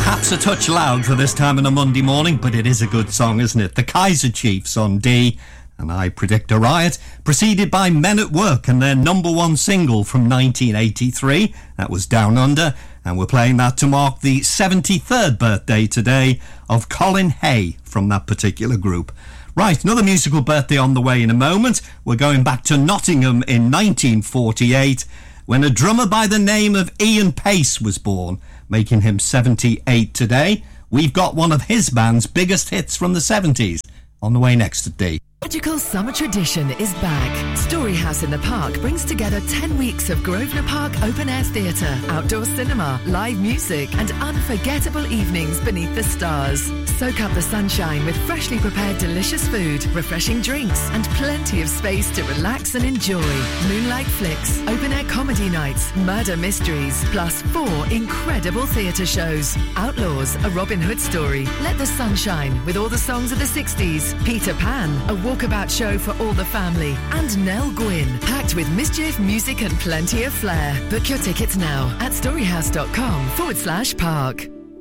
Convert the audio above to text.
Perhaps a touch loud for this time on a Monday morning, but it is a good song, isn't it? The Kaiser Chiefs on D, and I Predict a Riot, preceded by Men at Work and their number one single from 1983. That was Down Under, and we're playing that to mark the 73rd birthday today of Colin Hay from that particular group. Right, another musical birthday on the way in a moment. We're going back to Nottingham in 1948, when a drummer by the name of Ian Pace was born, making him 78 today. We've got one of his band's biggest hits from the 70s on the way next to D. Magical Summer Tradition is back. Storyhouse in the Park brings together 10 weeks of Grosvenor Park open-air theatre, outdoor cinema, live music and unforgettable evenings beneath the stars. Soak up the sunshine with freshly prepared delicious food, refreshing drinks and plenty of space to relax and enjoy. Moonlight flicks, open-air comedy nights, murder mysteries, plus 4 incredible theatre shows. Outlaws, a Robin Hood story, Let the Sun Shine with all the songs of the 60s, Peter Pan, a walkabout show for all the family, and Nell Gwyn, packed with mischief, music and plenty of flair. Book your tickets now at storyhouse.com/park.